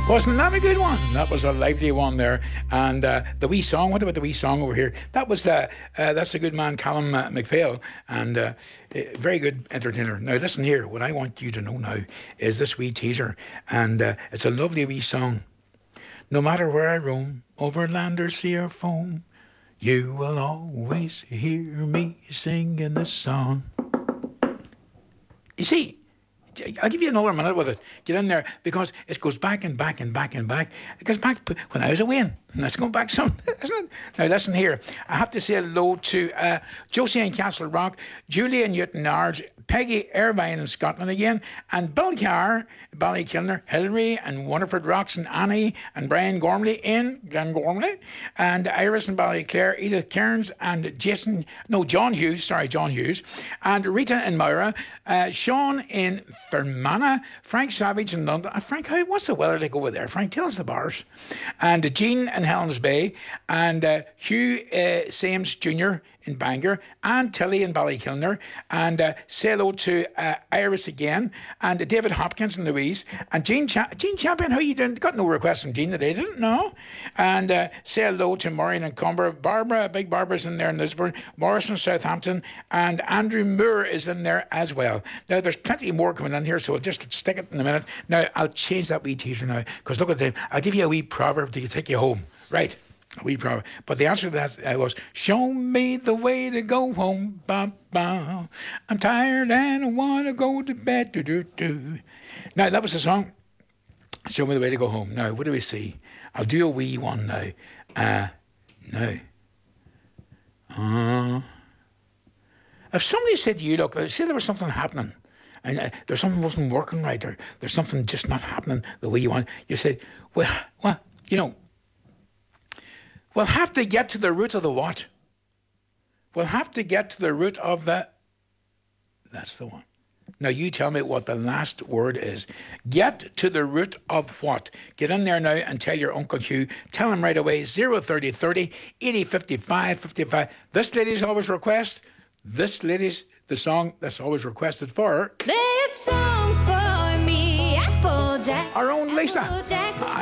Wasn't that a good one? That was a lively one there. And the wee song, what about the wee song over here? That was that's a good man, Callum McPhail, and very good entertainer. Now listen here, what I want you to know now is this wee teaser, and it's a lovely wee song. No matter where I roam, over land or sea or foam, you will always hear me singing this song. You see, I'll give you another minute with it. Get in there, because it goes back and back and back and back. It goes back when I was away, and that's going back some, isn't it? Now listen here. I have to say hello to Josie in Castle Rock, Julia in Newton Narge, Peggy Irvine in Scotland again, and Bill Carr, Ballykilner, Hillary and Waterford Rocks, and Annie and Brian Gormley in Glengormley, and Iris and Ballyclare, Edith Cairns and John Hughes, and Rita and Moira, Sean in Fermanagh, Frank Savage in London. Frank, what's the weather like over there? Frank, tell us the bars. And Jean in Helens Bay, and Hugh Sames Jr. in Bangor, and Tilly in Ballykilner, and say hello to Iris again, and David Hopkins and Louise, and Jean Champion. How you doing? Got no request from Jean today, is it? No. And say hello to Maureen and Cumber, Barbara, Big Barbara's in there in Lisburn, Morris in Southampton, and Andrew Moore is in there as well. Now there's plenty more coming in here, so I'll just stick it in a minute. Now I'll change that wee teaser now, because look at the time. I'll give you a wee proverb to take you home. Right. We probably, but the answer to that was, show me the way to go home, ba, ba. I'm tired and I want to go to bed, do, do, do. Now, that was the song, show me the way to go home. Now, what do we see? I'll do a wee one now. If somebody said to you, look, say there was something happening, and there's something wasn't working right, or there's something just not happening the way you want, you say, well, you know, we'll have to get to the root of the what? We'll have to get to the root of the... That's the one. Now you tell me what the last word is. Get to the root of what? Get in there now and tell your Uncle Hugh. Tell him right away, 03030 80 55 55. This lady's always request. This lady's the song that's always requested for... This song for me, Applejack. Our own Lisa. Applejack.